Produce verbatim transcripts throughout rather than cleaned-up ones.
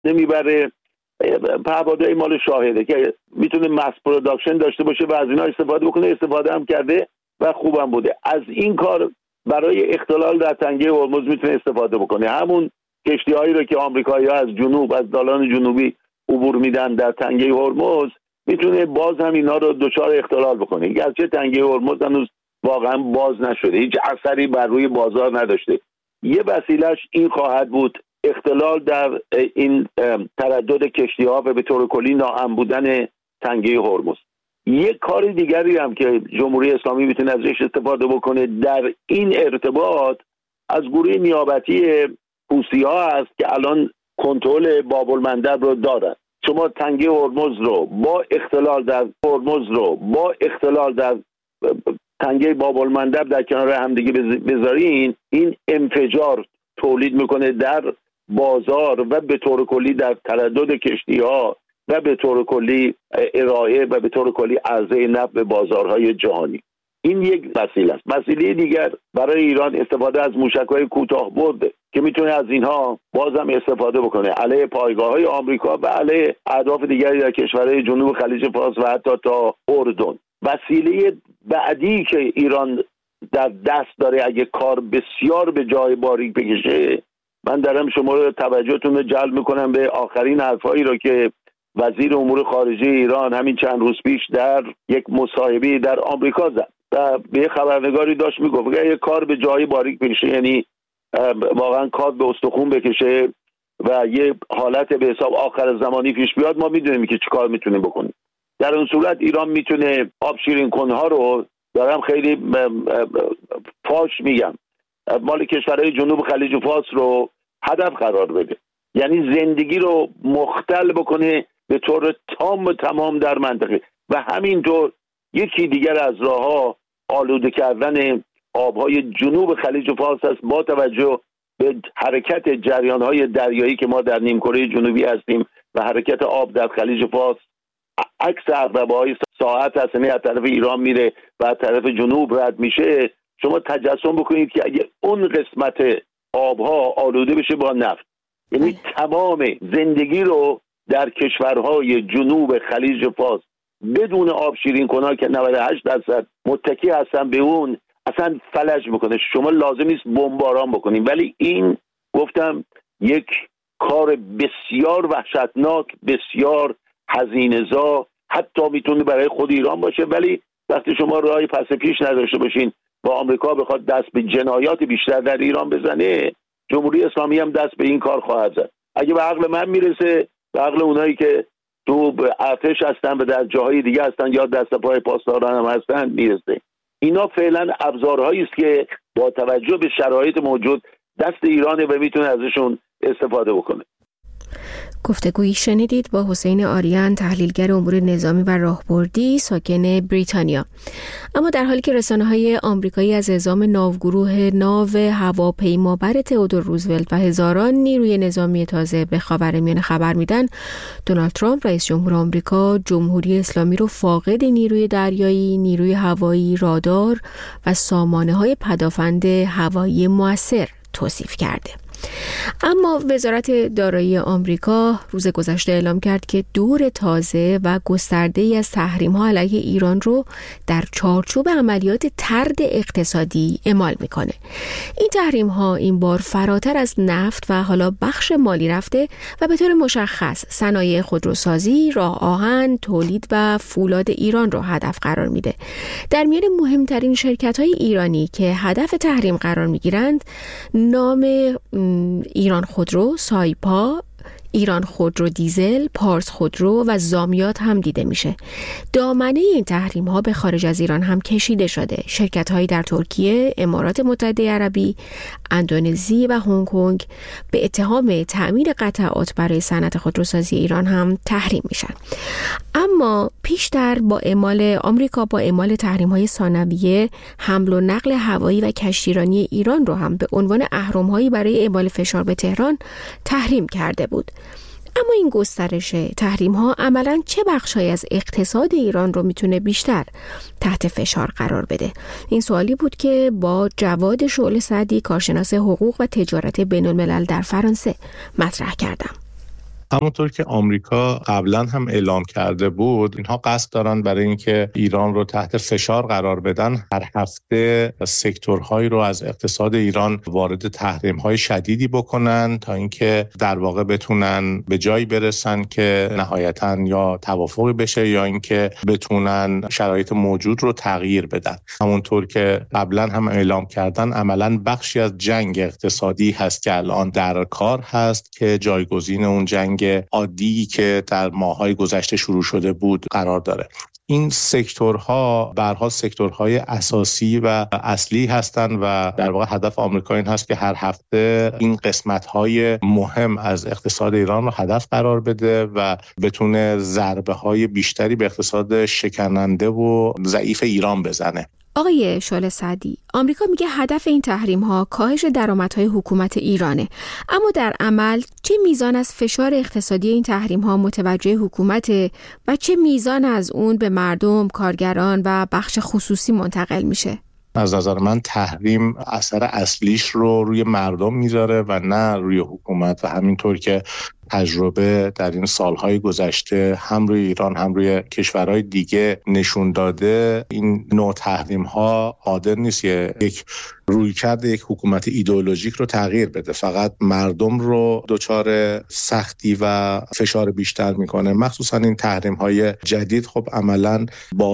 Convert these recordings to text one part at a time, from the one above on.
نمیبره، پهپادهای مال شاهده که میتونه ماس پروداکشن داشته باشه و از اینا استفاده بکنه، استفاده هم کرده و خوبم بوده. از این کار برای اختلال در تنگه هرمز میتونه استفاده بکنه. همون کشتی‌هایی رو که آمریکایی‌ها از جنوب از دالان جنوبی عبور میدن در تنگه هرمز میتونه باز هم اینا رو دچار اختلال بکنه. گرچه تنگه هرمز هنوز واقعا باز نشده، هیچ اثری بر روی بازار نداشته. یه وسیلهش این خواهد بود اختلال در این تردد کشتی‌ها و به طور کلی ناامن بودن تنگه هرمز. یک کار دیگری هم که جمهوری اسلامی میتونه ازش استفاده بکنه در این ارتباط، از گروه نیابتی حوثی‌ها هست که الان کنترل باب المندب رو دارن. شما تنگه هرمز رو با اختلال در هرمز رو با اختلال در تنگه باب المندب در کنار هم دیگه بذارین، این انفجار تولید میکنه در بازار و به طور کلی در تردد کشتی‌ها و به طور کلی ارائه و به طور کلی عرضه نفت به بازارهای جهانی. این یک وسیله است. وسیله دیگر برای ایران استفاده از موشک‌های کوتاه برده که میتونه از اینها بازم استفاده بکنه علیه پایگاه‌های آمریکا و علیه اهداف دیگری در کشورهای جنوب خلیج فارس و حتی تا اردن. وسیله بعدی که ایران در دست داره اگه کار بسیار به جای باریک بکشه، من دارم شما رو توجهتون رو جلب میکنم به آخرین حرفایی رو که وزیر امور خارجه ایران همین چند روز پیش در یک مصاحبه در آمریکا زد و به خبرنگاری داشت میگفت اگه یک کار به جای باریک بکشه، یعنی واقعا کار به استخوان بکشه و یه حالت به حساب آخر زمانی پیش بیاد، ما میدونیم که چی کار میتونیم بکنیم. در اون صورت ایران میتونه آب شیرین کنها رو، دارم خیلی فاش میگم، مال کشورهای جنوب خلیج فارس رو هدف قرار بده، یعنی زندگی رو مختل بکنه به طور تام و تمام در منطقه. و همینطور یکی دیگر از راه‌ها آلوده کردن آبهای جنوب خلیج فارس است با توجه به حرکت جریان‌های دریایی که ما در نیمکره جنوبی هستیم و حرکت آب در خلیج فارس عکس عقربه‌های ساعت هست، یعنی از طرف ایران میره و از طرف جنوب رد میشه. شما تجسم بکنید که اگه اون قسمت آبها آلوده بشه با نفت، یعنی تمام زندگی رو در کشورهای جنوب خلیج فارس بدون آب شیرین کنها که نود و هشت درصد متکی هستن به اون، اصلا فلج میکنه. شما لازم نیست بمباران بکنید، ولی این گفتم یک کار بسیار وحشتناک، بسیار هزینه‌زا، حتی میتونه برای خود ایران باشه. ولی وقتی شما راهی پس پیش نداشته باشین و آمریکا بخواد دست به جنایات بیشتر در ایران بزنه، جمهوری اسلامی هم دست به این کار خواهد زد. اگه به عقل من میرسه، به عقل اونایی که تو ارتش هستن و در جاهای دیگه هستن یا دست پای پاسداران هم هستن میرسه. اینا فعلا ابزارهایی است که با توجه به شرایط موجود دست ایرانه و میتونه ازشون استفاده بکنه. گفتگویی شنیدید با حسین آریان، تحلیلگر امور نظامی و راهبردی ساکن بریتانیا. اما در حالی که رسانه‌های آمریکایی از اعزام ناوگروه ناو هواپیمابر تئودور روزولت و هزاران نیروی نظامی تازه به خاورمیانه خبر میدن، دونالد ترامپ رئیس جمهور آمریکا جمهوری اسلامی رو فاقد نیروی دریایی، نیروی هوایی، رادار و سامانه‌های پدافند هوایی مؤثر توصیف کرده. اما وزارت دارایی آمریکا روز گذشته اعلام کرد که دور تازه و گسترده‌ای از تحریم‌ها علیه ایران رو در چارچوب عملیات طرد اقتصادی اعمال می‌کنه. این تحریم‌ها این بار فراتر از نفت و حالا بخش مالی رفته و به طور مشخص صنایع خودروسازی، راه آهن، تولید و فولاد ایران رو هدف قرار میده. در میان مهمترین شرکت‌های ایرانی که هدف تحریم قرار می‌گیرند، نام ایران خودرو، سایپا، ایران خودرو دیزل، پارس خودرو و زامیات هم دیده میشه. دامنه این تحریم ها به خارج از ایران هم کشیده شده. شرکت هایی در ترکیه، امارات متحده عربی، اندونزی و هنگ کنگ به اتهام تأمین قطعات برای صنعت خودروسازی ایران هم تحریم میشن. اما پیشتر با اعمال آمریکا با اعمال تحریم های ثانویه، حمل و نقل هوایی و کشتیرانی ایران رو هم به عنوان اهرم هایی برای اعمال فشار به تهران تحریم کرده بود. اما این گسترش تحریم ها عملاً چه بخشی از اقتصاد ایران رو میتونه بیشتر تحت فشار قرار بده؟ این سوالی بود که با جواد شعله سعدی، کارشناس حقوق و تجارت بین الملل در فرانسه مطرح کردم. همونطور که آمریکا قبلا هم اعلام کرده بود، اینها قصد دارن برای اینکه ایران رو تحت فشار قرار بدن، هر هفته سکتورهایی رو از اقتصاد ایران وارد تحریم‌های شدیدی بکنن تا اینکه در واقع بتونن به جایی برسن که نهایتاً یا توافقی بشه یا اینکه بتونن شرایط موجود رو تغییر بدن. همونطور که قبلا هم اعلام کردن، عملاً بخشی از جنگ اقتصادی هست که الان در کار هست که جایگزین اون جنگ عادی که در ماه‌های گذشته شروع شده بود قرار داره. این سکتورها به هر حال سکتورهای اساسی و اصلی هستند و در واقع هدف آمریکا این هست که هر هفته این قسمت‌های مهم از اقتصاد ایران رو هدف قرار بده و بتونه ضربه‌های بیشتری به اقتصاد شکننده و ضعیف ایران بزنه. آقای شعله سعدی، آمریکا میگه هدف این تحریم‌ها کاهش درآمدهای حکومت ایرانه، اما در عمل چه میزان از فشار اقتصادی این تحریم‌ها متوجه حکومته و چه میزان از اون به مردم، کارگران و بخش خصوصی منتقل میشه؟ از نظر من تحریم اثر اصلیش رو روی مردم میذاره و نه روی حکومت و همینطور که تجربه در این سالهای گذشته هم روی ایران هم روی کشورهای دیگه نشون داده، این نوع تحریم‌ها قادر نیست یک رویکرد یک حکومت ایدئولوژیک رو تغییر بده، فقط مردم رو دچار سختی و فشار بیشتر میکنه. مخصوصا این تحریم‌های جدید خب عملاً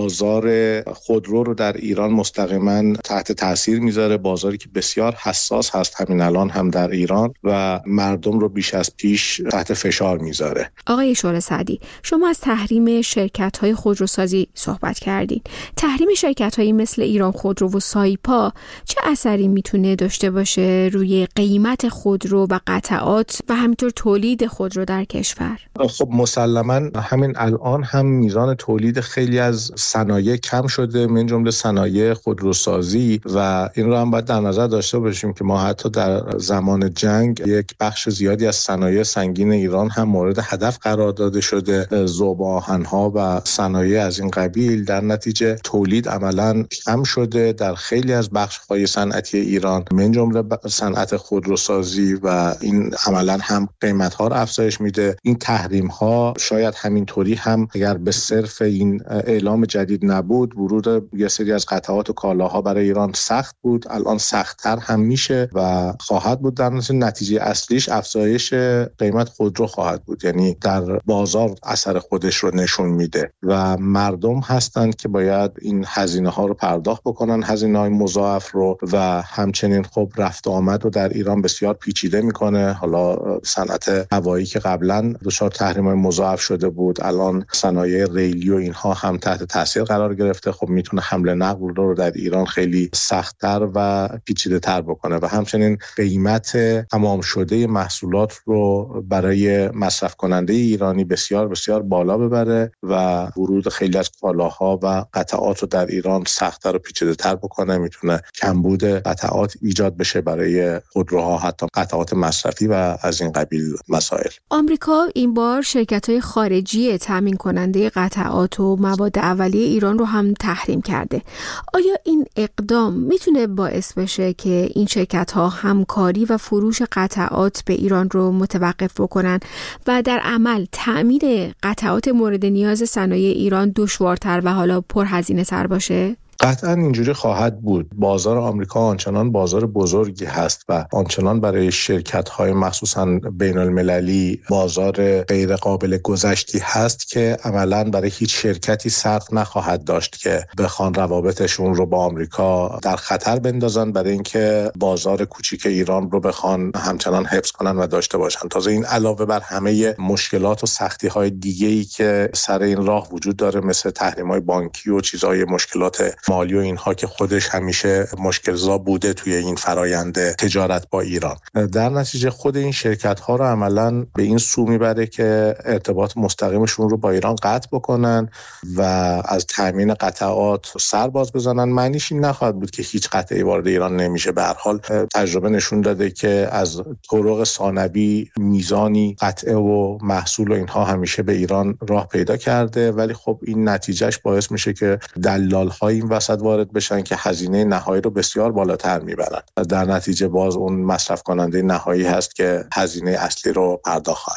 بازار خودرو رو در ایران مستقیما تحت تاثیر میذاره، بازاری که بسیار حساس هست همین الان هم در ایران و مردم رو بیش از پیش تحت فشار میذاره. آقای شعله سعدی، شما از تحریم شرکت‌های خودروسازی صحبت کردین. تحریم شرکت‌هایی مثل ایران خودرو و سایپا چه اثری میتونه داشته باشه روی قیمت خودرو و قطعات و همینطور تولید خودرو در کشور؟ خب مسلماً همین الان هم میزان تولید خیلی از صنایع کم شده، من جمله صنایع خودروسازی، و این رو هم باید در نظر داشته باشیم که ما حتی در زمان جنگ یک بخش زیادی از صنایع سنگین ایران هم مورد هدف قرار داده شده، ذوب آهن‌ها و صنایع از این قبیل. در نتیجه تولید عملاً کم شده در خیلی از بخش‌های صنعتی ایران، من جمله صنعت خودروسازی، و این عملاً هم قیمت‌ها رو افزایش میده. این تحریم‌ها شاید همینطوری هم اگر به صرف این اعلام جدید نبود، ورود یه سری از قطعات و کالاها برای ایران سخت بود، الان سخت‌تر هم میشه و خواهد بود. در نتیجه اصلیش افزایش قیمت خودرو خواهد بود، یعنی در بازار اثر خودش رو نشون میده و مردم هستند که باید این هزینه ها رو پرداخت بکنن، هزینه های مضاعف رو، و همچنین خب رفت آمد رو در ایران بسیار پیچیده میکنه. حالا صنعت هوایی که قبلا دچار تحریم های مضاعف شده بود، الان صنایع ریلی و اینها هم تحت تاثیر قرار گرفته، خب میتونه حمل نقل رو در ایران خیلی سخت‌تر و پیچیده تر بکنه و همچنین قیمت تمام شده محصولات رو برای مصرف کننده ایرانی بسیار بسیار بالا ببره و ورود خیلی از کالاها و قطعات رو در ایران سخت‌تر و پیچیده‌تر بکنه. میتونه کمبود قطعات ایجاد بشه برای خودروها، حتی قطعات مصرفی و از این قبیل مسائل. آمریکا این بار شرکت‌های خارجی تامین کننده قطعات و مواد اولیه ایران رو هم تحریم کرده. آیا این اقدام میتونه باعث بشه که این شرکت‌ها همکاری و فروش قطعات به ایران رو متوقف بکنن و در عمل تأمین قطعات مورد نیاز صنایع ایران دشوارتر و حالا پرهزینه‌تر باشه؟ قطعا اینجوری خواهد بود. بازار آمریکا آنچنان بازار بزرگی هست و آنچنان برای شرکت‌های مخصوصاً بین‌المللی بازار غیر قابل گذشتی هست که عملاً برای هیچ شرکتی سخت نخواهد داشت که بخوان روابطشون رو با آمریکا در خطر بندازن برای اینکه بازار کوچیک ایران رو بخوان همچنان حفظ کنن و داشته باشن. تازه این علاوه بر همه مشکلات و سختی‌های دیگه‌ای که سر این راه وجود داره، مثل تحریم‌های بانکی و چیزهای مشکلات مالی و اینها که خودش همیشه مشکل‌زا بوده توی این فرایند تجارت با ایران، در نتیجه خود این شرکت‌ها رو عملاً به این سو میبره که ارتباط مستقیمشون رو با ایران قطع بکنن و از تامین قطعات سر باز بزنن. معنیش این نخواهد بود که هیچ قطعی وارد ایران نمیشه. به هر حال تجربه نشون داده که از طرق ثانوی میزانی قطعه و محصول و اینها همیشه به ایران راه پیدا کرده، ولی خب این نتیجهش باعث میشه که دلال‌های این وسط وارد بشن که هزینه نهایی رو بسیار بالاتر میبرن. در نتیجه باز اون مصرف کننده نهایی هست که هزینه اصلی رو پرداخت خواهد کرد.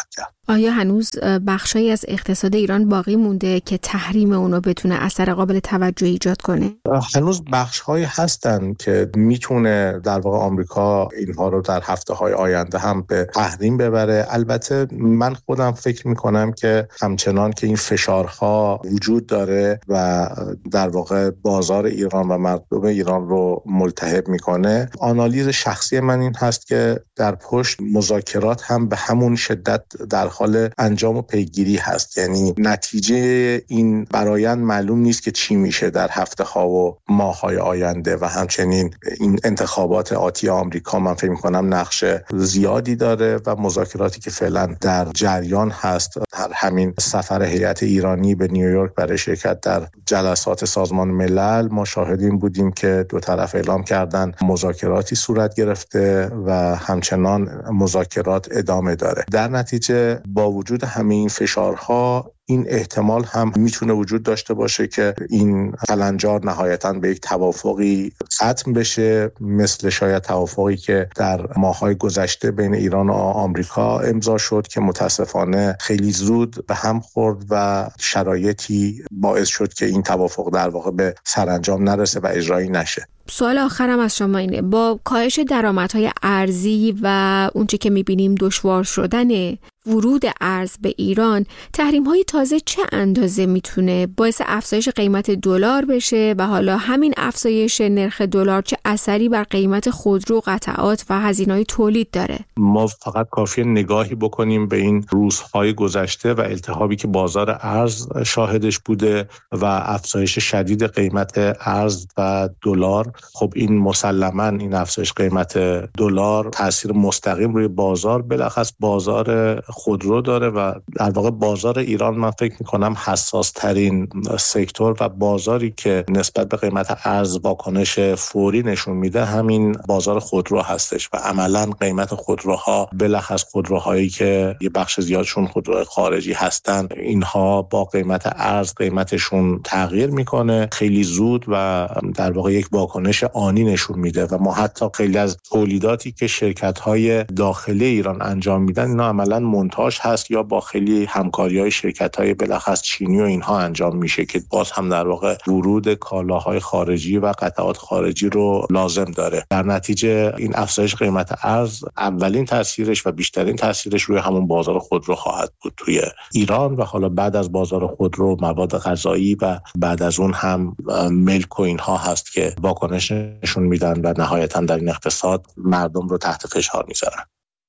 آیا هنوز بخشایی از اقتصاد ایران باقی مونده که تحریم اونو بتونه اثر قابل توجه ایجاد کنه؟ هنوز بخش‌هایی هستن که میتونه در واقع آمریکا اینها رو در هفته‌های آینده هم به تحریم ببره. البته من خودم فکر میکنم که همچنان که این فشارها وجود داره و در واقع بازار ایران و مردم ایران رو ملتهب میکنه، آنالیز شخصی من این هست که در پشت مذاکرات هم به همون شدت در حال انجام و پیگیری هست. یعنی نتیجه این برآیند معلوم نیست که چی میشه در هفته ها و ماه های آینده و همچنین این انتخابات آتی آمریکا من فکر میکنم نقش زیادی داره و مذاکراتی که فعلا در جریان هست. در همین سفر هیئت ایرانی به نیویورک برای شرکت در جلسات سازمان ملل ما شاهدیم بودیم که دو طرف اعلام کردن مذاکراتی صورت گرفته و همچنان مذاکرات ادامه داره. در نتیجه با وجود همه این فشارها این احتمال هم میتونه وجود داشته باشه که این کلنجار نهایتاً به یک توافقی ختم بشه، مثل شاید توافقی که در ماه‌های گذشته بین ایران و آمریکا امضا شد که متاسفانه خیلی زود به هم خورد و شرایطی باعث شد که این توافق در واقع به سرانجام نرسه و اجرایی نشه. سوال آخرم از شما اینه، با کاهش درآمدهای ارزی و اونچه که میبینیم دشوار شدن ورود ارز به ایران، تحریم‌های تازه چه اندازه میتونه باعث افزایش قیمت دلار بشه و حالا همین افزایش نرخ دلار چه اثری بر قیمت خودرو، قطعات و هزینه‌های تولید داره؟ ما فقط کافیه نگاهی بکنیم به این روزهای گذشته و التهابی که بازار ارز شاهدش بوده و افزایش شدید قیمت ارز و دلار. خب این مسلماً این افزایش قیمت دلار تاثیر مستقیم روی بازار، بالاخص بازار خودرو داره و در واقع بازار ایران من فکر میکنم حساس ترین سکتور و بازاری که نسبت به قیمت ارز واکنش فوری نشون میده همین بازار خودرو هستش و عملاً قیمت خودروها، بالاخص خودروهایی که یه بخش زیادشون خودرو خارجی هستن، اینها با قیمت ارز قیمتشون تغییر میکنه خیلی زود و در واقع یک واکنش آنی نشون میده و ما حتی خیلی از تولیداتی که شرکت‌های داخلی ایران انجام میدن اینا عملاً مونتاژ هست یا با خیلی همکاری‌های شرکت‌های بالاخص چینی و اینها انجام میشه که باز هم در واقع ورود کالاهای خارجی و قطعات خارجی رو لازم داره. در نتیجه این افزایش قیمت ارز اولین تاثیرش و بیشترین تاثیرش روی همون بازار خودرو خواهد بود توی ایران و حالا بعد از بازار خودرو مواد غذایی و بعد از اون هم ملک و اینها هست که واکنش نشون میدن و نهایتاً در این اقتصاد مردم رو تحت فشار میذارن.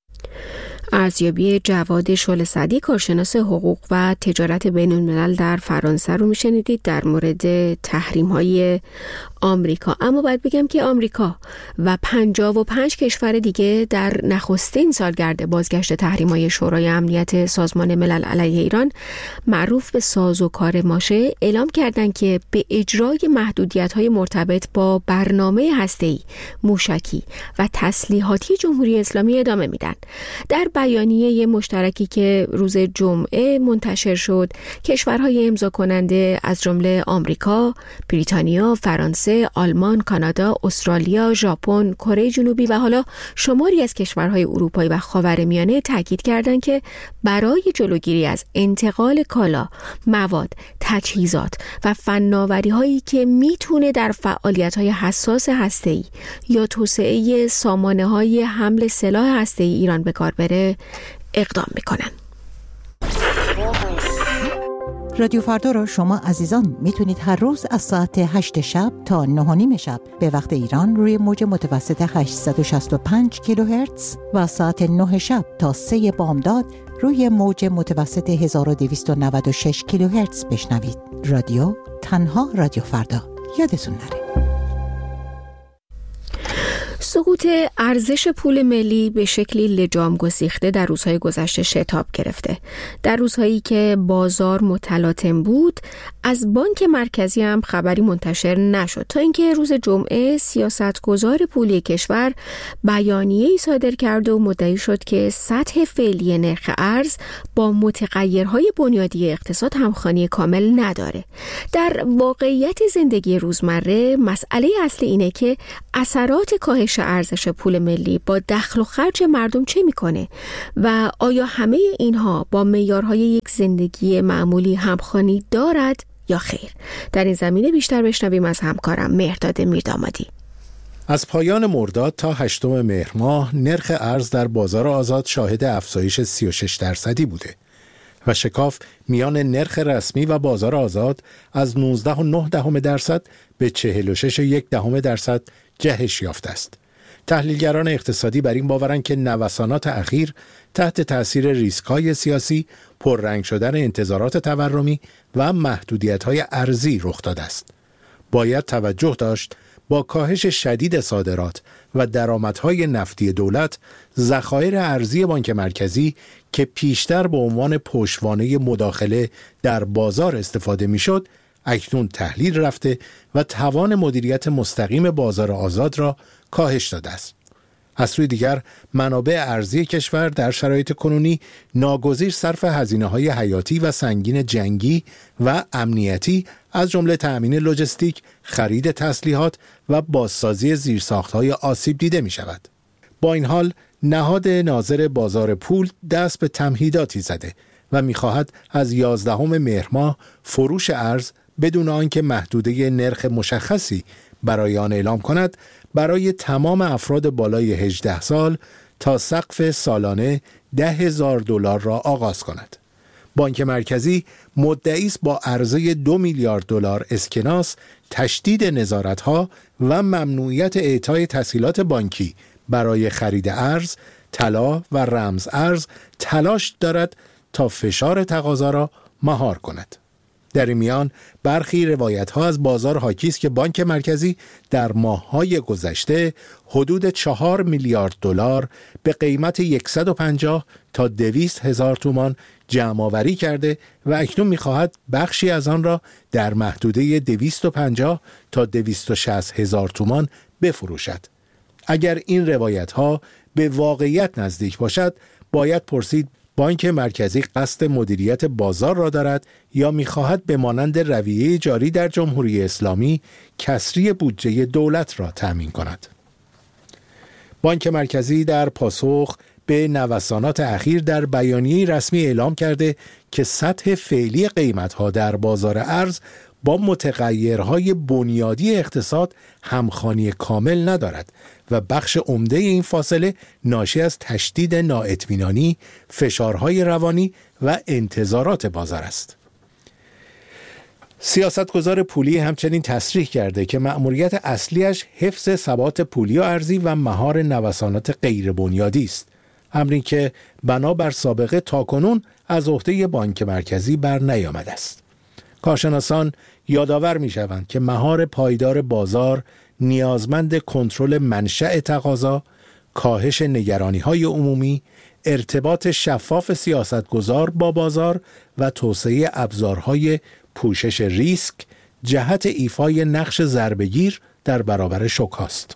ارزیابی جواد شعله‌سعدی، کارشناس حقوق و تجارت بین‌الملل در فرانسه رو میشنیدید در مورد تحریم‌های آمریکا. اما باید بگم که آمریکا و پنجاه و پنج کشور دیگه در نخستین سالگرد بازگشت تحریم‌های شورای امنیت سازمان ملل علیه ایران، معروف به سازوکار ماشه، اعلام کردند که به اجرای محدودیت‌های مرتبط با برنامه هسته‌ای، موشکی و تسلیحاتی جمهوری اسلامی ادامه میدن. در بیانیه مشترکی که روز جمعه منتشر شد، کشورهای امضا کننده از جمله آمریکا، بریتانیا، فرانسه، آلمان، کانادا، استرالیا، ژاپن، کره جنوبی و حالا شماری از کشورهای اروپایی و خاورمیانه تاکید کردند که برای جلوگیری از انتقال کالا، مواد، تجهیزات و فناوری‌هایی که میتونه در فعالیت‌های حساس هسته‌ای یا توسعه سامانه‌های حمل سلاح هسته‌ای ایران به کار بره اقدام میکنن. رادیو فردا را شما عزیزان میتونید هر روز از ساعت هشت شب تا نه و نیم شب به وقت ایران روی موج متوسط هشتصد و شصت و پنج کیلوهرتز و ساعت نه شب تا سه بامداد روی موج متوسط هزار و دویست و نود و شش کیلوهرتز بشنوید. رادیو تنها رادیو فردا. یادتون نره. سقوط ارزش پول ملی به شکلی لجام گسیخته در روزهای گذشته شتاب گرفته. در روزهایی که بازار متلاطم بود، از بانک مرکزی هم خبری منتشر نشد تا اینکه روز جمعه سیاستگزار پولی کشور بیانیه‌ای صادر کرد و مدعی شد که سطح فعلی نرخ ارز با متغیرهای بنیادی اقتصاد همخوانی کامل نداره. در واقعیت زندگی روزمره مسئله اصلی اینه که اثرات کاهش ارزش پول ملی با دخل و خرج مردم چه میکنه و آیا همه اینها با معیارهای یک زندگی معمولی همخوانی دارد یا خیر؟ در این زمینه بیشتر بشنویم از همکارم مهرداد میردامادی. از پایان مرداد تا هشتم مهر ماه نرخ ارز در بازار آزاد شاهد افزایش سی و شش درصدی بوده و شکاف میان نرخ رسمی و بازار آزاد از نوزده و نه دهم درصد به چهل و شش و یک دهم درصد جهش یافته است. تحلیلگران اقتصادی بر این باورند که نوسانات اخیر تحت تأثیر ریسک‌های سیاسی، پررنگ شدن انتظارات تورمی و محدودیت‌های ارزی رخ داده است. باید توجه داشت با کاهش شدید صادرات و درآمدهای نفتی دولت، ذخایر ارزی بانک مرکزی که پیشتر به عنوان پشتوانه مداخله در بازار استفاده می‌شد، اکنون تحلیل رفته و توان مدیریت مستقیم بازار آزاد را کاهش داده است. از سوی دیگر منابع ارزی کشور در شرایط کنونی ناگزیر صرف هزینه‌های حیاتی و سنگین جنگی و امنیتی از جمله تأمین لوجستیک، خرید تسلیحات و بازسازی زیرساخت‌های آسیب دیده می‌شود. با این حال نهاد ناظر بازار پول دست به تمهیداتی زده و می‌خواهد از یازدهم مهر ماه فروش ارز بدون آنکه محدوده نرخ مشخصی برای آن اعلام کند برای تمام افراد بالای هجده سال تا سقف سالانه ده هزار دلار را آغاز کند. بانک مرکزی مدعی است با عرضه دو میلیارد دلار اسکناس، تشدید نظارت‌ها و ممنوعیت اعطای تسهیلات بانکی برای خرید ارز، طلا و رمز ارز تلاش دارد تا فشار تقاضا را مهار کند. در این میان برخی روایت‌ها از بازار حاکی است که بانک مرکزی در ماه‌های گذشته حدود چهار میلیارد دلار به قیمت صد و پنجاه تا دویست هزار تومان جمع‌آوری کرده و اکنون می‌خواهد بخشی از آن را در محدوده دویست و پنجاه تا دویست و شصت هزار تومان بفروشد. اگر این روایت‌ها به واقعیت نزدیک باشد، باید پرسید بانک مرکزی قصد مدیریت بازار را دارد یا می‌خواهد به مانند رویه جاری در جمهوری اسلامی کسری بودجه دولت را تأمین کند. بانک مرکزی در پاسخ به نوسانات اخیر در بیانیه رسمی اعلام کرده که سطح فعلی قیمت‌ها در بازار ارز با متغیرهای بنیادی اقتصاد همخوانی کامل ندارد و بخش عمده این فاصله ناشی از تشدید نااطمینانی، فشارهای روانی و انتظارات بازار است. سیاستگزار پولی همچنین تصریح کرده که مأموریت اصلیش حفظ ثبات پولی و ارزی و مهار نوسانات غیر بنیادی است، امری که بنابر سابقه تاکنون از عهده بانک مرکزی بر نیامده است. کارشناسان یادآور می‌شوند که مهار پایدار بازار نیازمند کنترل منشأ تقاضا، کاهش نگرانی‌های عمومی، ارتباط شفاف سیاستگزار با بازار و توسعه ابزارهای پوشش ریسک جهت ایفای نقش ضربه‌گیر در برابر شوک است.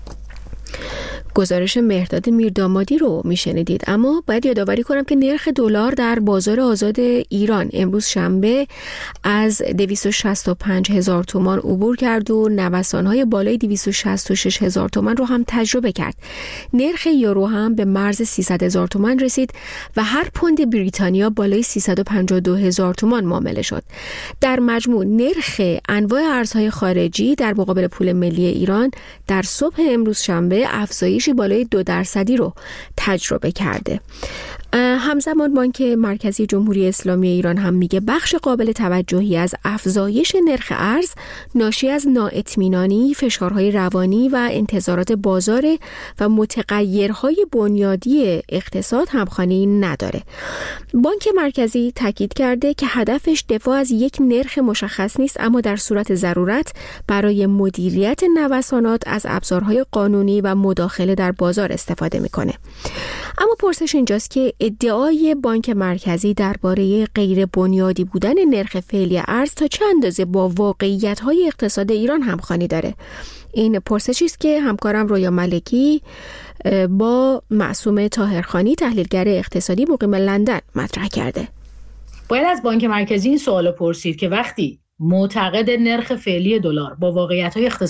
گزارش مهرداد میردامادی رو میشنیدید. اما باید یادآوری کنم که نرخ دلار در بازار آزاد ایران امروز شنبه از دویست و شصت و پنج هزار تومان عبور کرد و نوسان‌های بالای دویست و شصت و شش هزار تومان رو هم تجربه کرد. نرخ یورو هم به مرز سیصد هزار تومان رسید و هر پوند بریتانیا بالای سیصد و پنجاه و دو هزار تومان معامله شد. در مجموع نرخ انواع ارزهای خارجی در مقابل پول ملی ایران در صبح امروز شنبه افزایش بالای دو درصدی رو تجربه کرده. همزمان بانک مرکزی جمهوری اسلامی ایران هم میگه بخش قابل توجهی از افزایش نرخ ارز ناشی از نااطمینانی، فشارهای روانی و انتظارات بازار و متغیرهای بنیادی اقتصاد همخوانی نداره. بانک مرکزی تاکید کرده که هدفش دفاع از یک نرخ مشخص نیست، اما در صورت ضرورت برای مدیریت نوسانات از ابزارهای قانونی و مداخله در بازار استفاده میکنه. اما پرسش اینجاست که ادعای بانک مرکزی درباره غیر بنیادی بودن نرخ فعلی ارز تا چه اندازه با واقعیت‌های اقتصاد ایران همخوانی داره؟ این پرسشی است که همکارم رویا ملکی با معصومه طاهرخانی تحلیلگر اقتصادی مقیم لندن مطرح کرده. باید از بانک مرکزی این سوالو پرسید که وقتی معتقد نرخ فعلی دلار با واقعیت‌های اقتصادی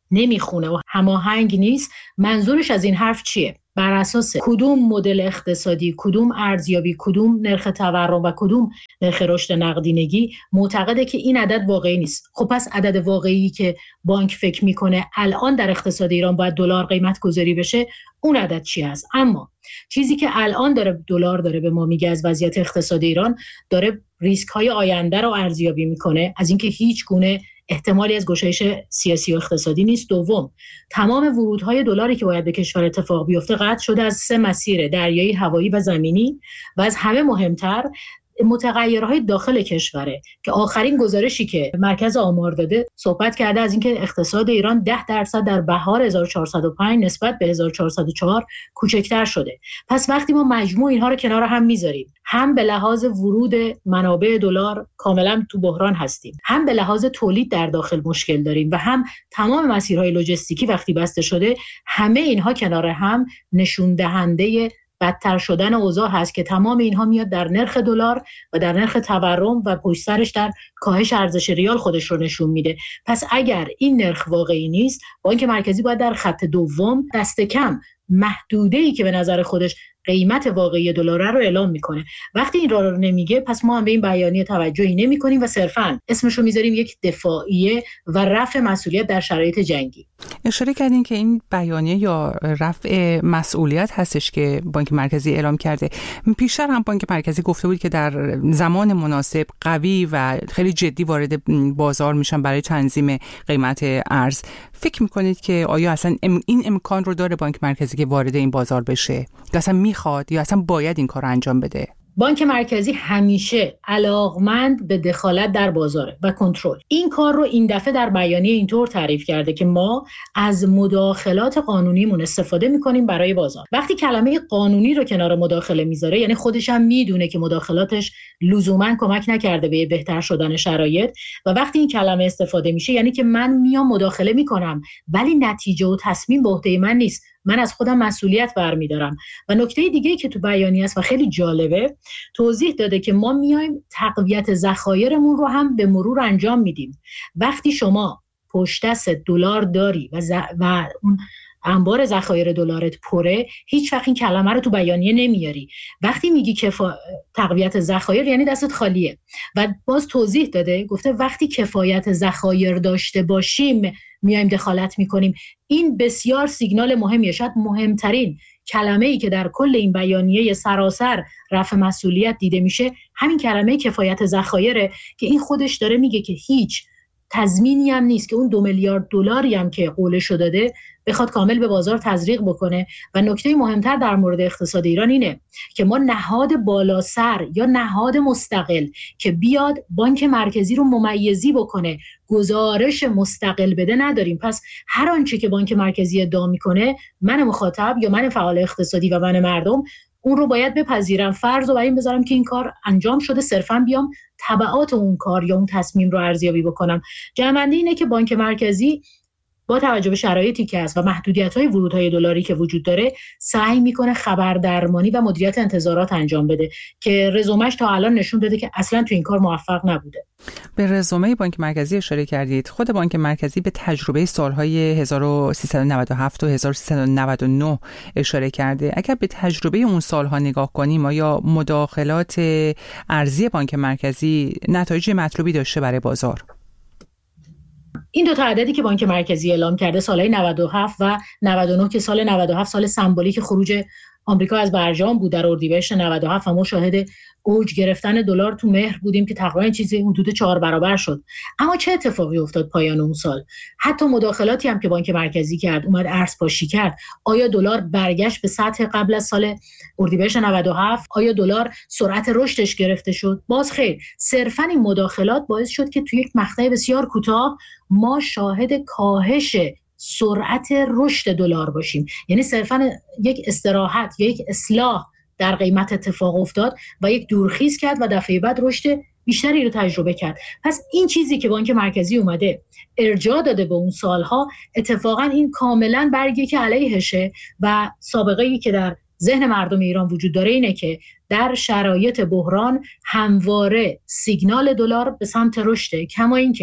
نمیخونه و هماهنگ نیست، منظورش از این حرف چیه؟ بر اساس کدوم مدل اقتصادی، کدوم ارزیابی، کدوم نرخ تورم و کدوم نرخ رشد نقدینگی معتقده که این عدد واقعی نیست؟ خب پس عدد واقعی که بانک فکر میکنه الان در اقتصاد ایران باید دلار قیمت گذاری بشه، اون عدد چی است؟ اما چیزی که الان داره دلار داره به ما میگه از وضعیت اقتصاد ایران، داره ریسک های آینده رو ارزیابی میکنه از اینکه هیچ گونه احتمالی از گشایش سیاسی و اقتصادی نیست. دوم، تمام ورودهای دلاری که باید به کشور اتفاق بیفته قطع شده از سه مسیر: دریایی، هوایی و زمینی. و از همه مهمتر متغیرهای داخل کشوره که آخرین گزارشی که مرکز آمار داده صحبت کرده از اینکه اقتصاد ایران ده درصد در بهار هزار و چهارصد و پنج نسبت به هزار و چهارصد و چهار کوچکتر شده. پس وقتی ما مجموع اینها رو کنار هم میذاریم، هم به لحاظ ورود منابع دلار کاملا تو بحران هستیم، هم به لحاظ تولید در داخل مشکل داریم و هم تمام مسیرهای لوجستیکی وقتی بسته شده، همه اینها کنار هم نشون دهنده بدتر شدن اوضاع هست که تمام اینها میاد در نرخ دلار و در نرخ تورم و پشت سرش در کاهش ارزش ریال خودش رو نشون میده. پس اگر این نرخ واقعی نیست، بانک مرکزی باید در خط دوم دست کم محدوده‌ای که به نظر خودش قیمت واقعی دلار رو اعلام میکنه. وقتی این را رو نمیگه، پس ما هم به این بیانیه توجهی نمیکنیم و صرفاً اسمش رو میذاریم یک دفاعیه و رفع مسئولیت در شرایط جنگی. اشاره کردین که این بیانیه یا رفع مسئولیت هستش که بانک مرکزی اعلام کرده. پیشتر هم بانک مرکزی گفته بود که در زمان مناسب قوی و خیلی جدی وارد بازار میشن برای تنظیم قیمت ارز. فکر میکنید که آیا اصلا این امکان رو داره بانک مرکزی که وارد این بازار بشه؟ اصلا میخواد یا اصلا باید این کار رو انجام بده؟ بانک مرکزی همیشه علاقمند به دخالت در بازاره و کنترل. این کار رو این دفعه در بیانیه اینطور تعریف کرده که ما از مداخلات قانونیمون استفاده میکنیم برای بازار. وقتی کلمه قانونی رو کنار مداخله میذاره، یعنی خودش هم میدونه که مداخلاتش لزوما کمک نکرده به بهتر شدن شرایط، و وقتی این کلمه استفاده میشه یعنی که من میام مداخله میکنم ولی نتیجه و تصمیم به عهده من نیست، من از خودم مسئولیت برمیدارم. و نکته دیگه‌ای که تو بیانیه است و خیلی جالبه، توضیح داده که ما میایم تقویت ذخایرمون رو هم به مرور انجام میدیم. وقتی شما پشت دست دلار داری و, ز... و اون انبار ذخایر دلارت پره، هیچ وقت این کلمه رو تو بیانیه نمیاری. وقتی میگی کفا... تقویت ذخایر یعنی دستت خالیه. و باز توضیح داده، گفته وقتی کفایت ذخایر داشته باشیم میایم دخالت میکنیم. این بسیار سیگنال مهمیه، شاید مهمترین کلمه‌ای که در کل این بیانیه سراسر رفع مسئولیت دیده میشه همین کلمه کفایت ذخایره که این خودش داره میگه که هیچ تضمینی هم نیست که اون دو میلیارد دلاری هم که قولش داده بخواد کامل به بازار تزریق بکنه. و نکته مهمتر در مورد اقتصاد ایران اینه که ما نهاد بالاسر یا نهاد مستقل که بیاد بانک مرکزی رو ممیزی بکنه، گزارش مستقل بده نداریم. پس هر آنچه که بانک مرکزی ادعا میکنه، من مخاطب یا من فعال اقتصادی و من مردم اون رو باید بپذیرم، فرض رو بر این بذارم که این کار انجام شده، صرفاً بیام تبعات اون کار یا اون تصمیم رو ارزیابی بکنم. جمعنده اینه که بانک مرکزی با توجه به شرایطی که هست و محدودیت‌های ورودهای دلاری که وجود داره، سعی میکنه خبردرمانی و مدیریت انتظارات انجام بده که رزومش تا الان نشون داده که اصلا تو این کار موفق نبوده. به رزومه بانک مرکزی اشاره کردید. خود بانک مرکزی به تجربه سالهای هزار و سیصد و نود و هفت و هزار و سیصد و نود و نه اشاره کرده. اگر به تجربه اون سالها نگاه کنیم، آیا مداخلات ارزی بانک مرکزی نتایج مطلوبی داشته برای بازار؟ این دو تا عددی که بانک مرکزی اعلام کرده، سالهای نود و هفت و نود و نه که سال نود و هفت سال سمبولیک خروج آمریکا از برجام بود در اردیبهشت نود و هفت و ما شاهد اوج گرفتن دلار تو مهر بودیم که تقریبا چیزی حدود چهار برابر شد. اما چه اتفاقی افتاد پایان اون سال؟ حتی مداخلاتی هم که بانک مرکزی کرد، اومد ارز پاشی کرد، آیا دلار برگشت به سطح قبل از سال اردیبهشت نود و هفت؟ آیا دلار سرعت رشدش گرفته شد؟ باز خیر. صرفاً این مداخلات باعث شد که توی یک مقطع بسیار کوتاه ما شاهد کاهش سرعت رشد دلار باشیم. یعنی صرفاً یک استراحت یا یک اصلاح در قیمت اتفاق افتاد و یک دورخیز کرد و دفعه بعد رشد بیشتری رو تجربه کرد. پس این چیزی که بانک مرکزی اومده ارجاع داده به اون سالها، اتفاقاً این کاملاً برگه که علیهشه و سابقه‌ای که در ذهن مردم ایران وجود داره اینه که در شرایط بحران همواره سیگنال دلار به سمت رشده. کما اینکه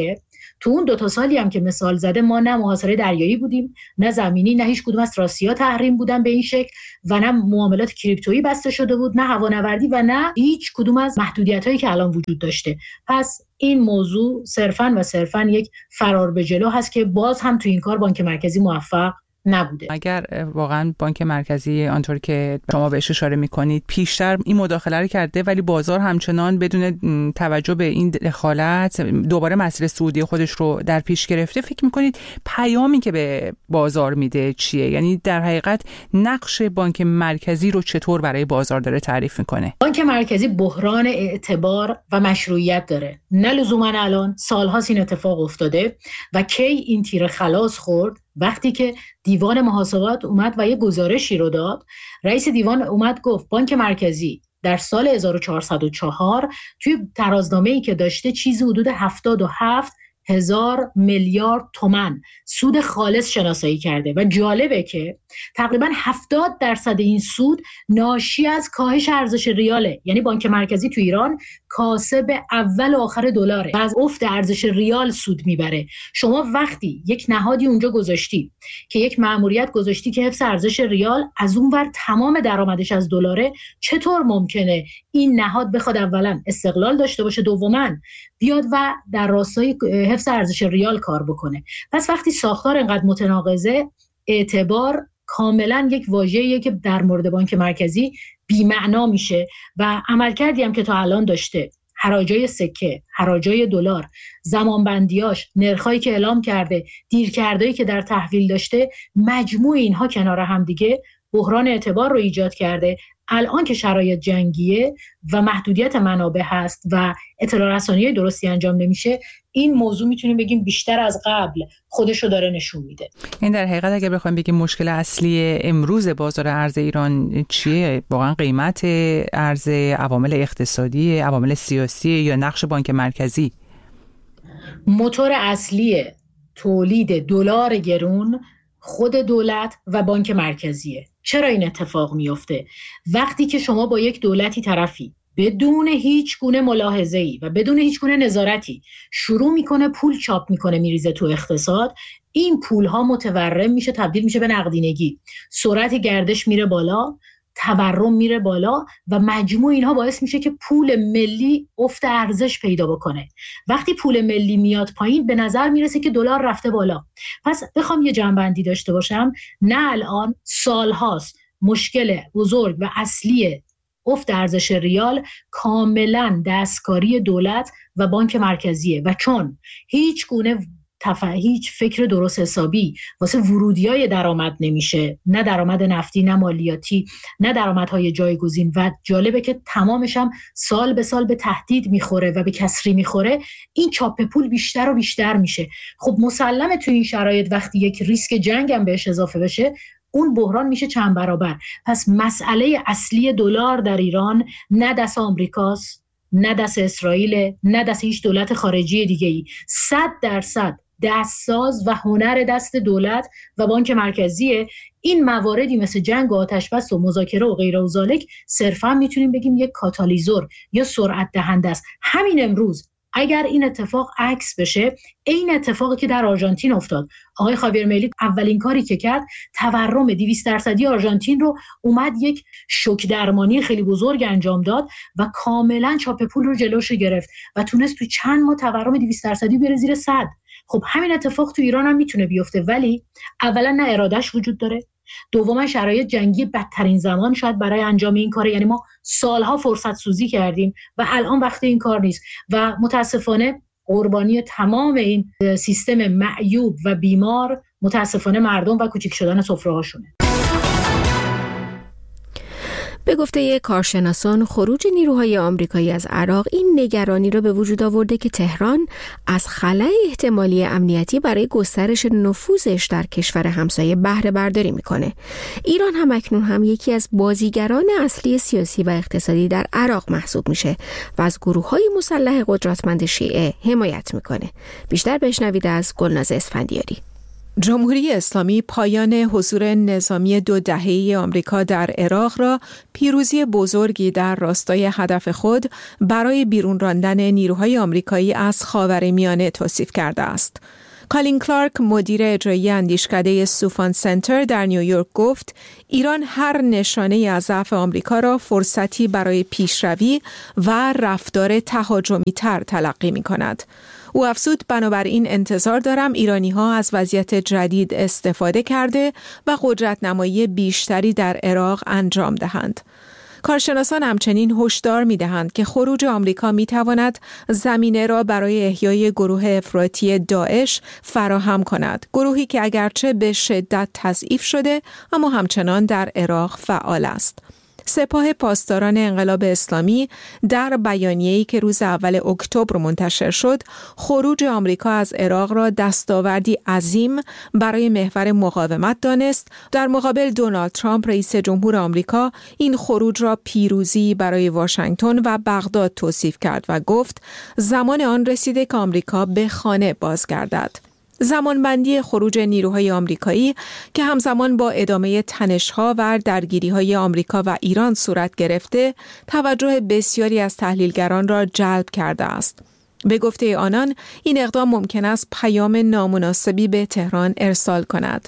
تو اون دو تا سالی هم که مثال زده ما نه محاصره دریایی بودیم، نه زمینی، نه هیچ کدوم از تراستی‌ها تحریم بودن به این شکل و نه معاملات کریپتویی بسته شده بود، نه هوانوردی و نه هیچ کدوم از محدودیت‌هایی که الان وجود داشته. پس این موضوع صرفاً و صرفاً یک فرار به جلو هست که باز هم تو این کار بانک مرکزی موفق نبوده. اگر واقعا بانک مرکزی آنطور که شما بهش اشاره میکنید پیشتر این مداخله رو کرده ولی بازار همچنان بدون توجه به این دخالت دوباره مسیر سعودی خودش رو در پیش گرفته، فکر میکنید پیامی که به بازار میده چیه؟ یعنی در حقیقت نقش بانک مرکزی رو چطور برای بازار داره تعریف میکنه؟ بانک مرکزی بحران اعتبار و مشروعیت داره. نه لزوما الان، سالهاست این اتفاق افتاده و کی این تیر خلاص خورد؟ وقتی که دیوان محاسبات اومد و یه گزارشی رو داد. رئیس دیوان اومد گفت بانک مرکزی در سال هزار و چهارصد و چهار توی ترازنامه‌ای که داشته چیزی حدود هفتاد و هفت هزار میلیارد تومان سود خالص شناسایی کرده و جالبه که تقریبا هفتاد درصد این سود ناشی از کاهش ارزش ریاله. یعنی بانک مرکزی تو ایران کاسب اول و آخر دلاره و از افت ارزش ریال سود میبره. شما وقتی یک نهادی اونجا گذاشتی که یک مأموریت گذاشتی که حفظ ارزش ریال، از اون ور تمام درآمدش از دلاره، چطور ممکنه این نهاد بخواد اولا استقلال داشته باشه، دوما بیاد و در راستای حفظ ارزش ریال کار بکنه؟ پس وقتی ساختار اینقدر متناقضه، اعتبار کاملا یک واژه‌ایه که در مورد بانک مرکزی بی‌معنا میشه و عملکردی هم که تا الان داشته، حراجای سکه، حراجای دلار، زمانبندیاش، نرخایی که اعلام کرده، دیرکردهایی که در تحویل داشته، مجموع اینها کنار هم دیگه بحران اعتبار رو ایجاد کرده. الان که شرایط جنگیه و محدودیت منابع هست و اطلاع رسانی درستی انجام نمیشه، این موضوع میتونیم بگیم بیشتر از قبل خودش رو داره نشون میده. این در حقیقت اگر بخوایم بگیم مشکل اصلی امروز بازار ارز ایران چیه؟ واقعا قیمت ارز، عوامل اقتصادی، عوامل سیاسی یا نقش بانک مرکزی؟ موتور اصلی تولید دلار گرون خود دولت و بانک مرکزیه. چرا این اتفاق میفته؟ وقتی که شما با یک دولتی طرفی بدون هیچ گونه ملاحظه‌ای و بدون هیچ گونه نظارتی شروع میکنه پول چاپ میکنه میریزه تو اقتصاد، این پولها متورم میشه، تبدیل میشه به نقدینگی، سرعت گردش میره بالا، تورم میره بالا و مجموع اینها باعث میشه که پول ملی افت ارزش پیدا بکنه. وقتی پول ملی میاد پایین به نظر میرسه که دلار رفته بالا. پس بخوام یه جنبندی داشته باشم، نه الان، سالهاست مشکل بزرگ و اصلی افت ارزش ریال کاملا دستکاری دولت و بانک مرکزیه و چون هیچ گونه تف... هیچ فکر درست حسابی واسه ورودیای درآمد نمیشه، نه درآمد نفتی، نه مالیاتی، نه درآمدهای جایگزین و جالبه که تمامش هم سال به سال به تهدید میخوره و به کسری میخوره، این چاپ پول بیشتر و بیشتر میشه. خب مسلمه تو این شرایط وقتی یک ریسک جنگ هم بهش اضافه بشه، اون بحران میشه چند برابر. پس مسئله اصلی دلار در ایران نه دست آمریکاست، نه دست اسرائیل، نه دست هیچ دولت خارجی دیگه ای. صد درصد دستساز و هنر دست دولت و بانک مرکزیه. این مواردی مثل جنگ و آتشبس و مذاکره و غیره و ذالک صرفا میتونیم بگیم یک کاتالیزور یا سرعت دهنده است. همین امروز اگر این اتفاق عکس بشه، این اتفاقی که در آرژانتین افتاد، آقای خاویر میلی اولین کاری که کرد تورم دویست درصدی آرژانتین رو اومد یک شوک درمانی خیلی بزرگ انجام داد و کاملا چاپ پول رو جلوش گرفت و تونست تو چند ماه تورم دویست درصدی بره زیر صد. خب همین اتفاق تو ایران هم میتونه بیفته، ولی اولا نه ارادهش وجود داره، دوما شرایط جنگی بدترین زمان شاید برای انجام این کاره. یعنی ما سالها فرصت سوزی کردیم و الان وقت این کار نیست و متاسفانه قربانی تمام این سیستم معیوب و بیمار متاسفانه مردم و کوچیک شدن سفره هاشونه. به گفته کارشناسان، خروج نیروهای آمریکایی از عراق این نگرانی را به وجود آورده که تهران از خلأ احتمالی امنیتی برای گسترش نفوذش در کشور همسایه بهره برداری میکنه. ایران هم اکنون هم یکی از بازیگران اصلی سیاسی و اقتصادی در عراق محسوب میشه و از گروه‌های مسلح قدرتمند شیعه حمایت میکنه. بیشتر بشنوید از گلناز اسفندیاری. جمهوری اسلامی پایان حضور نظامی دو دهه‌ای آمریکا در عراق را پیروزی بزرگی در راستای هدف خود برای بیرون راندن نیروهای آمریکایی از خاورمیانه توصیف کرده است. کالین کلارک، مدیر اجرایی اندیشکده سوفان سنتر در نیویورک، گفت ایران هر نشانه از ضعف آمریکا را فرصتی برای پیشروی و رفتار تهاجمی تر تلقی می کند. او افزود بنابراین انتظار دارم ایرانی ها از وضعیت جدید استفاده کرده و قدرت نمایی بیشتری در عراق انجام دهند. کارشناسان همچنین هشدار می‌دهند که خروج آمریکا می‌تواند زمینه را برای احیای گروه افراطی داعش فراهم کند. گروهی که اگرچه به شدت تضعیف شده اما همچنان در عراق فعال است. سپاه پاسداران انقلاب اسلامی در بیانیه‌ای که روز اول اکتبر منتشر شد، خروج آمریکا از عراق را دستاوردی عظیم برای محور مقاومت دانست. در مقابل دونالد ترامپ رئیس جمهور آمریکا این خروج را پیروزی برای واشنگتن و بغداد توصیف کرد و گفت زمان آن رسیده که آمریکا به خانه بازگردد. زمانبندی خروج نیروهای آمریکایی که همزمان با ادامه تنش‌ها و درگیری‌های آمریکا و ایران صورت گرفته، توجه بسیاری از تحلیلگران را جلب کرده است. به گفته آنان، این اقدام ممکن است پیام نامناسبی به تهران ارسال کند.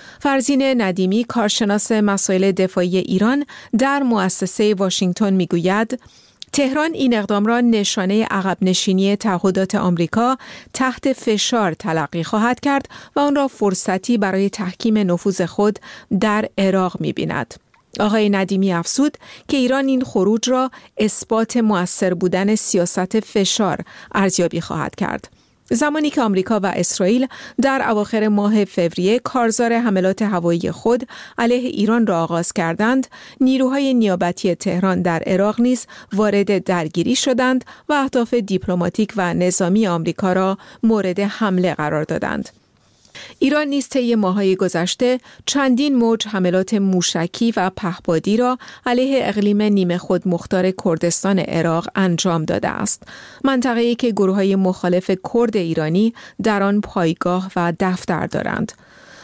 فرزین ندیمی، کارشناس مسائل دفاعی ایران در مؤسسه واشنگتن، میگوید تهران این اقدام را نشانه عقب نشینی تعهدات آمریکا تحت فشار تلقی خواهد کرد و آن را فرصتی برای تحکیم نفوذ خود در عراق می‌بیند. آقای ندیمی افزود که ایران این خروج را اثبات مؤثر بودن سیاست فشار ارزیابی خواهد کرد. زمانی که آمریکا و اسرائیل در اواخر ماه فوریه کارزار حملات هوایی خود علیه ایران را آغاز کردند، نیروهای نیابتی تهران در عراق نیز وارد درگیری شدند و اهداف دیپلماتیک و نظامی آمریکا را مورد حمله قرار دادند. ایران نیز طی ماه‌های گذشته چندین موج حملات موشکی و پهپادی را علیه اقلیم نیمه خود مختار کردستان عراق انجام داده است. منطقه‌ای که گروه‌های مخالف کرد ایرانی در آن پایگاه و دفتر دارند.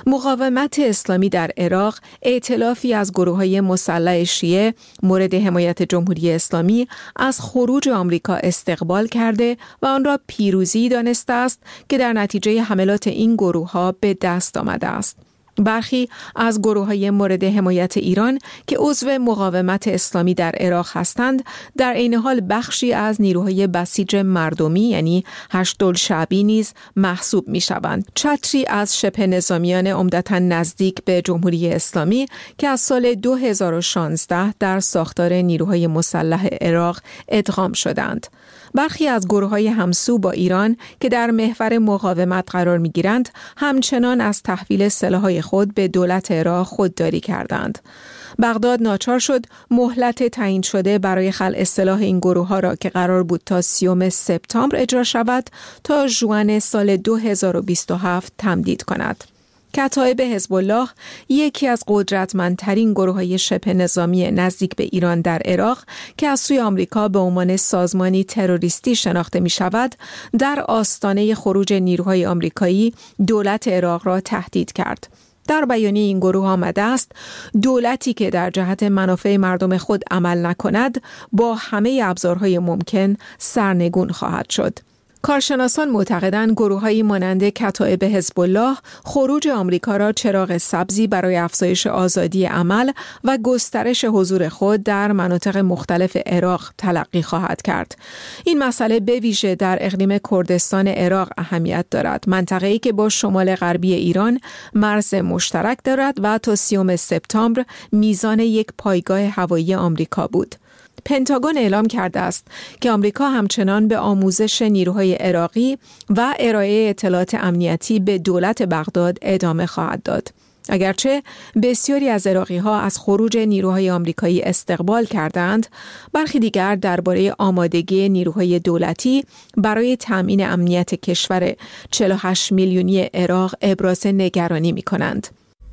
مقاومت اسلامی در عراق ائتلافی از گروه‌های مسلح شیعه مورد حمایت جمهوری اسلامی از خروج آمریکا استقبال کرده و آن را پیروزی دانسته است که در نتیجه حملات این گروه‌ها به دست آمده است. برخی از گروه‌های مورد حمایت ایران که عضو مقاومت اسلامی در عراق هستند، در عین حال بخشی از نیروهای بسیج مردمی یعنی هشت‌الشعبی نیز محسوب می‌شوند. چتری از شبه نظامیان عمدتاً نزدیک به جمهوری اسلامی که از سال دو هزار و شانزده در ساختار نیروهای مسلح عراق ادغام شدند. برخی از گروه‌های همسو با ایران که در محور مقاومت قرار می‌گیرند، همچنان از تحویل سلاح‌های خود به دولت عراق خودداری کردند. بغداد ناچار شد مهلت تعیین شده برای خلع سلاح این گروه‌ها را که قرار بود تا سیوم سپتامبر اجرا شود تا ژوئن سال دو هزار و بیست و هفت تمدید کند. کتایب حزب الله، یکی از قدرتمندترین گروه‌های شبه نظامی نزدیک به ایران در عراق که از سوی آمریکا به عنوان سازمانی تروریستی شناخته می‌شود، در آستانه خروج نیروهای آمریکایی دولت عراق را تهدید کرد. در بیانیه این گروه آمده است دولتی که در جهت منافع مردم خود عمل نکند با همه ابزارهای ممکن سرنگون خواهد شد. کارشناسان معتقدند گروه‌هایی مانند کتایب حزب الله خروج آمریکا را چراغ سبزی برای افزایش آزادی عمل و گسترش حضور خود در مناطق مختلف عراق تلقی خواهد کرد. این مسئله به ویژه در اقلیم کردستان عراق اهمیت دارد، منطقه‌ای که با شمال غربی ایران مرز مشترک دارد و تا سیوم سپتامبر میزان یک پایگاه هوایی آمریکا بود. پنتاگون اعلام کرده است که آمریکا همچنان به آموزش نیروهای عراقی و ارائه اطلاعات امنیتی به دولت بغداد ادامه خواهد داد. اگرچه بسیاری از عراقی‌ها از خروج نیروهای آمریکایی استقبال کردند، برخی دیگر درباره آمادگی نیروهای دولتی برای تأمین امنیت کشور چهل و هشت میلیونی عراق ابراز نگرانی می‌کنند.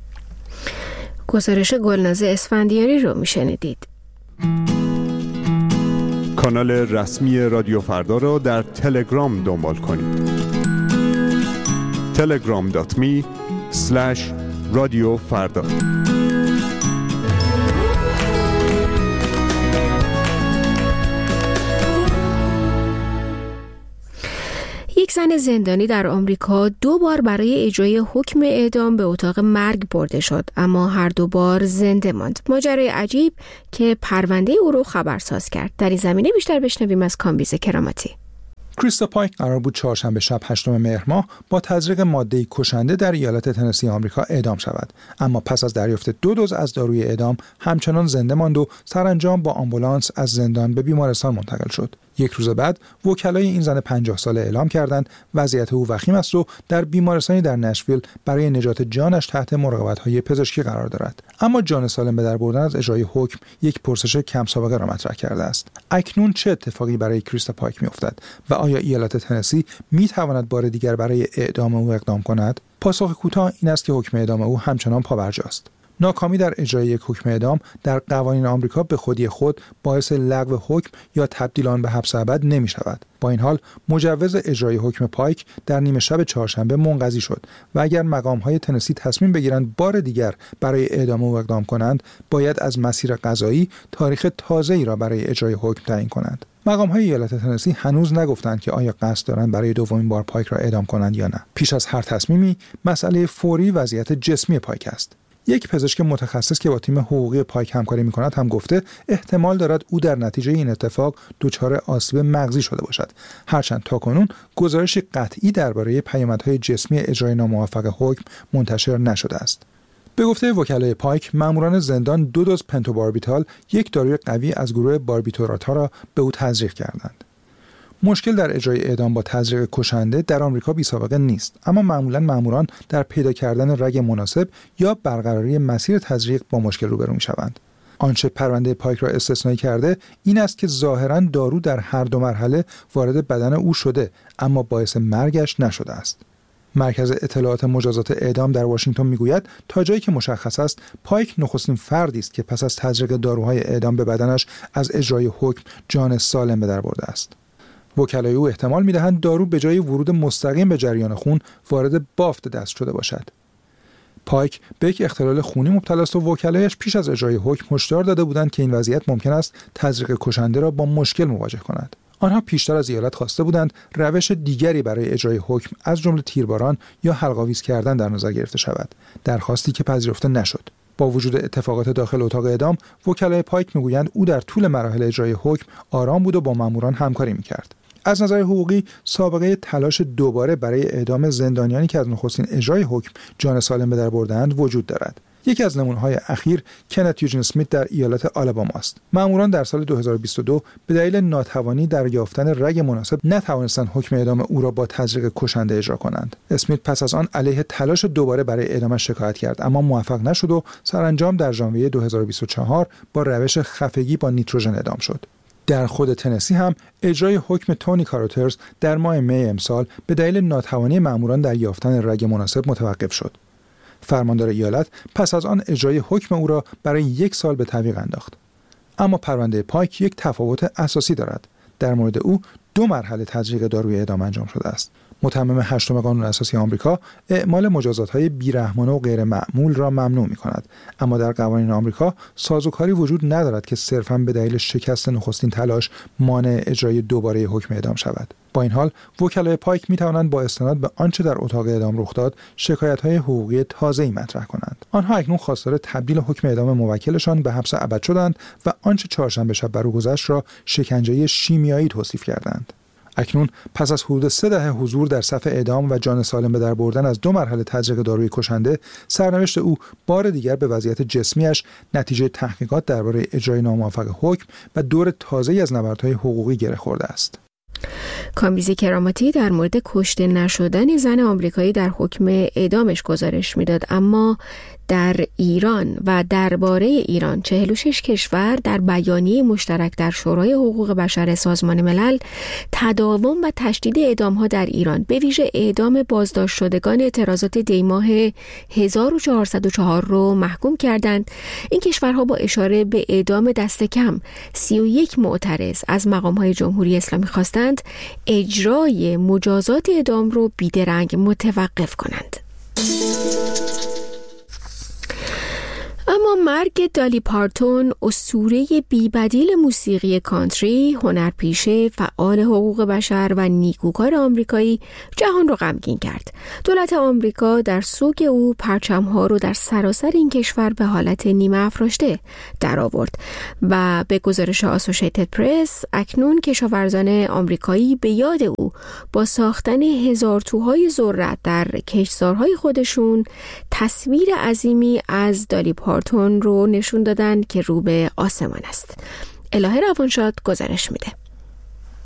گزارش گلنازه اسفندیاری رو می‌شنیدید. کانال رسمی رادیو فردا را در تلگرام دنبال کنید. تلگرام دات می اسلش رادیو فردا. یک زن زندانی در آمریکا دو بار برای اجرای حکم اعدام به اتاق مرگ برده شد، اما هر دو بار زنده ماند. ماجرای عجیب که پرونده او رو خبرساز کرد. در این زمینه بیشتر بشنویم از کامبیز کرامتی. کریستا پایک قرار بود چهارشنبه شب هشتم مهر ماه با تزریق ماده‌ای کشنده در ایالت تنسی آمریکا اعدام شود، اما پس از دریافت دو دوز از داروی اعدام همچنان زنده ماند و سرانجام با آمبولانس از زندان به بیمارستان منتقل شد. یک روز بعد وکلای این زن پنجاه ساله اعلام کردند وضعیت او وخیم است و در بیمارستانی در نشویل برای نجات جانش تحت مراقبت‌های پزشکی قرار دارد. اما جان سالم به در بردن از اجرای حکم یک پرسش کم سابقه را مطرح کرده است. اکنون چه اتفاقی برای کریستا پایک می‌افتد و آیا ایالت تنسی می‌تواند بار دیگر برای اعدام او اقدام کند؟ پاسخ کوتاه این است که حکم اعدام او همچنان پابرجاست. ناکامی در اجرای یک حکم اعدام در قوانین آمریکا به خودی خود باعث لغو حکم یا تبدیل آن به حبس ابد نمی شود. با این حال مجوز اجرای حکم پایک در نیمه شب چهارشنبه منقضی شد و اگر مقام‌های تنسی تصمیم بگیرند بار دیگر برای اعدام او اقدام کنند، باید از مسیر قضایی تاریخ تازه‌ای را برای اجرای حکم تعیین کنند. مقام‌های ایالت تنسی هنوز نگفتند که آیا قصد دارند برای دومین بار پایک را اعدام کنند یا نه. پیش از هر تصمیمی، مسئله فوری وضعیت جسمی پایک است. یک پزشک متخصص که با تیم حقوقی پایک همکاری می‌کند هم گفته احتمال دارد او در نتیجه این اتفاق دچار آسیب مغزی شده باشد، هرچند تاکنون گزارشی قطعی درباره پیامدهای جسمی اجرای ناموفق حکم منتشر نشده است. به گفته وکلای پایک، ماموران زندان دو دوز پنتوباربیتال، یک داروی قوی از گروه باربیتوراتا را به او تزریق کردند. مشکل در اجرای اعدام با تزریق کشنده در آمریکا بی‌سابقه نیست، اما معمولاً ماموران در پیدا کردن رگ مناسب یا برقراری مسیر تزریق با مشکل روبرو می‌شوند. آنچه پرونده پایک را استثنایی کرده این است که ظاهراً دارو در هر دو مرحله وارد بدن او شده، اما باعث مرگش نشده است. مرکز اطلاعات مجازات اعدام در واشنگتن میگوید تا جایی که مشخص است پایک نخستین فردی است که پس از تزریق داروهای اعدام به بدنش از اجرای حکم جان سالم به در برده است. وکلای او احتمال می‌دهند دارو به جای ورود مستقیم به جریان خون وارد بافت دست شده باشد. پایک به یک اختلال خونی مبتلا است و وکلایش پیش از اجرای حکم هشدار داده بودند که این وضعیت ممکن است تزریق کشنده را با مشکل مواجه کند. آنها پیشتر از ایالت خواسته بودند روش دیگری برای اجرای حکم از جمله تیرباران یا حلق‌آویز کردن در نظر گرفته شود، درخواستی که پذیرفته نشد. با وجود اتفاقات داخل اتاق اعدام، وکلای پایک میگویند او در طول مراحل اجرای حکم آرام بود و با ماموران همکاری میکرد. از نظر حقوقی سابقه تلاش دوباره برای اعدام زندانیانی که از نخستین اجرای حکم جان سالم به در بردند وجود دارد. یکی از نمونه‌های اخیر کنت یوجین اسمیت در ایالت آلاباما است. ماموران در سال دو هزار و بیست و دو به دلیل ناتوانی در یافتن رگ مناسب نتوانستند حکم اعدام او را با تزریق کشنده اجرا کنند. اسمیت پس از آن علیه تلاش دوباره برای اعدامش شکایت کرد، اما موفق نشد و سرانجام در ژانویه دو هزار و بیست و چهار با روش خفگی با نیتروژن اعدام شد. در خود تنسی هم اجرای حکم تونی کاروترز در ماه می امسال به دلیل ناتوانی ماموران در یافتن رگ مناسب متوقف شد. فرماندار ایالت پس از آن اجرای حکم او را برای یک سال به تعویق انداخت. اما پرونده پایک یک تفاوت اساسی دارد. در مورد او دو مرحله تزریق داروی اعدام انجام شده است. متمم هشتم قانون اساسی آمریکا اعمال مجازات‌های بی‌رحمانه و غیر معمول را ممنوع می‌کند، اما در قوانین آمریکا سازوکاری وجود ندارد که صرفاً به دلیل شکست نخستین تلاش مانع اجرای دوباره حکم اعدام شود. با این حال وکلای پایک می‌توانند با استناد به آنچه در اتاق اعدام رخ داد شکایت‌های حقوقی تازه‌ای مطرح کنند. آنها اکنون خواستار تبدیل حکم اعدام موکلشان به حبس ابد شدند و آنچه چهارشنبه شب بر او گذشت را شکنجه شیمیایی توصیف کردند. اکنون پس از حدود سه دهه حضور در صف اعدام و جان سالم به در بردن از دو مرحله تزریق داروی کشنده، سرنوشت او بار دیگر به وضعیت جسمیش نتیجه تحقیقات درباره اجرای ناموفق حکم و دور تازه‌ای از نبردهای حقوقی گره خورده است. کامبیز کرامتی در مورد کشته نشدن زن آمریکایی در حکم اعدامش گزارش میداد، اما در ایران و درباره ایران چهل و شش کشور در بیانیه مشترک در شورای حقوق بشر سازمان ملل تداوم و تشدید اعدام‌ها در ایران به ویژه اعدام بازداشت شدگان اعتراضات دیماه هزار و چهارصد و چهار رو محکوم کردند. این کشورها با اشاره به اعدام دست کم سی و یک معترض از مقام‌های جمهوری اسلامی خواستند اجرای مجازات اعدام رو بیدرنگ متوقف کنند. اما مرگ دالی پارتون، اسطوره بی‌بدیل موسیقی کانتری، هنرپیشه، فعال حقوق بشر و نیکوکار آمریکایی، جهان رو غمگین کرد. دولت آمریکا در سوگ او پرچم‌ها رو در سراسر این کشور به حالت نیمه افراشته در آورد و به گزارش آسوشیتد پرس اکنون کشاورزان آمریکایی به یاد او با ساختن هزار توهای ذرت در کشتزارهای خودشون تصویر عظیمی از دالی پارتون رو نشون دادن که رو به آسمان است. الهه روانشاد گزارش میده.